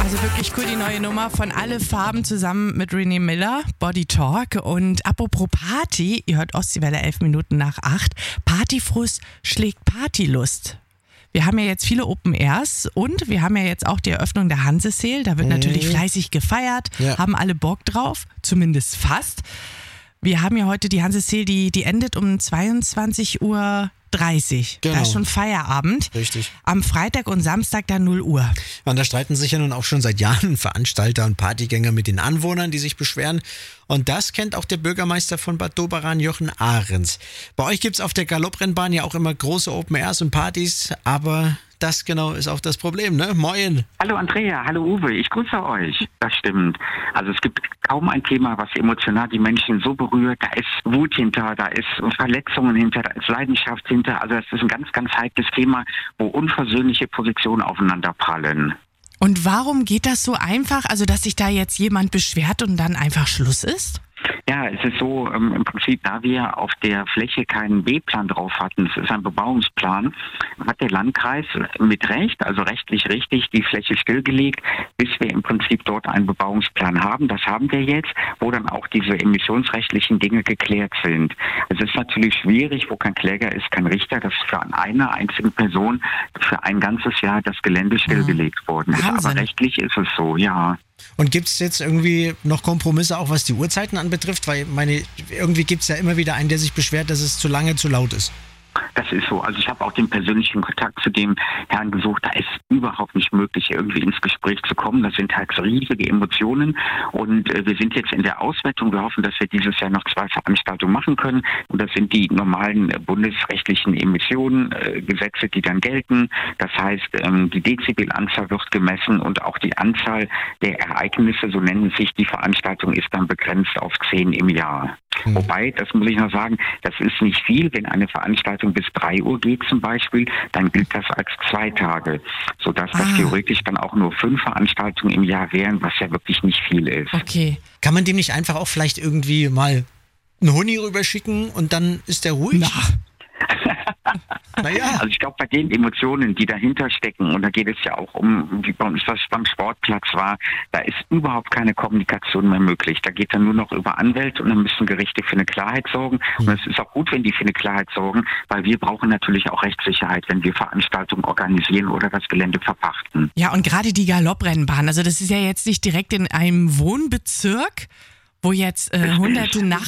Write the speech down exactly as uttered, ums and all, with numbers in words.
Also wirklich cool, die neue Nummer von Alle Farben zusammen mit René Miller, Body Talk. Und apropos Party, ihr hört Ostseewelle elf Minuten nach acht. Partyfrust schlägt Partylust. Wir haben ja jetzt viele Open Airs und wir haben ja jetzt auch die Eröffnung der Hanse-Sale. Da wird mhm. natürlich fleißig gefeiert, ja. haben alle Bock drauf, zumindest fast. Wir haben ja heute die Hanse-Sale, die, die endet um zweiundzwanzig Uhr dreißig. Genau. Da ist schon Feierabend. Richtig. Am Freitag und Samstag dann null Uhr. Und da streiten sich ja nun auch schon seit Jahren Veranstalter und Partygänger mit den Anwohnern, die sich beschweren. Und das kennt auch der Bürgermeister von Bad Doberan, Jochen Ahrens. Bei euch gibt es auf der Galopprennbahn ja auch immer große Open Airs und Partys, aber das genau ist auch das Problem, ne? Moin. Hallo Andrea, hallo Uwe, ich grüße euch. Das stimmt. Also es gibt kaum ein Thema, was emotional die Menschen so berührt. Da ist Wut hinter, da ist Verletzungen hinter, da ist Leidenschaft hinter. Also das ist ein ganz, ganz heikles Thema, wo unversöhnliche Positionen aufeinanderprallen. Und warum geht das so einfach? Also dass sich da jetzt jemand beschwert und dann einfach Schluss ist? Ja, es ist so, ähm, im Prinzip, da wir auf der Fläche keinen B-Plan drauf hatten, es ist ein Bebauungsplan, hat der Landkreis mit Recht, also rechtlich richtig, die Fläche stillgelegt, bis wir im Prinzip dort einen Bebauungsplan haben. Das haben wir jetzt, wo dann auch diese emissionsrechtlichen Dinge geklärt sind. Es ist natürlich schwierig, wo kein Kläger ist, kein Richter, dass für eine einzige Person für ein ganzes Jahr das Gelände stillgelegt ja. worden ist. Wahnsinn. Aber rechtlich ist es so, ja. Und gibt es jetzt irgendwie noch Kompromisse, auch was die Uhrzeiten anbetrifft? Weil meine, irgendwie gibt es ja immer wieder einen, der sich beschwert, dass es zu lange, zu laut ist. Das ist so. Also ich habe auch den persönlichen Kontakt zu dem Herrn gesucht. Da ist überhaupt nicht möglich, irgendwie ins Gespräch zu kommen. Das sind halt riesige Emotionen. Und äh, wir sind jetzt in der Auswertung. Wir hoffen, dass wir dieses Jahr noch zwei Veranstaltungen machen können. Und das sind die normalen äh, bundesrechtlichen Emissionen-Gesetze, äh, die dann gelten. Das heißt, ähm, die Dezibelanzahl wird gemessen und auch die Anzahl der Ereignisse, so nennen sich die Veranstaltungen, ist dann begrenzt auf zehn im Jahr. Mhm. Wobei, das muss ich noch sagen, das ist nicht viel. Wenn eine Veranstaltung bis drei Uhr geht zum Beispiel, dann gilt das als zwei Tage, sodass das ah. theoretisch dann auch nur fünf Veranstaltungen im Jahr wären, was ja wirklich nicht viel ist. Okay. Kann man dem nicht einfach auch vielleicht irgendwie mal einen Huni rüberschicken und dann ist der ruhig? Na. Naja. Also ich glaube, bei den Emotionen, die dahinter stecken, und da geht es ja auch um, wie bei uns das beim Sportplatz war, da ist überhaupt keine Kommunikation mehr möglich. Da geht dann nur noch über Anwälte und dann müssen Gerichte für eine Klarheit sorgen. Und es ist auch gut, wenn die für eine Klarheit sorgen, weil wir brauchen natürlich auch Rechtssicherheit, wenn wir Veranstaltungen organisieren oder das Gelände verpachten. Ja, und gerade die Galopprennbahn, also das ist ja jetzt nicht direkt in einem Wohnbezirk, wo jetzt äh, hunderte Nacht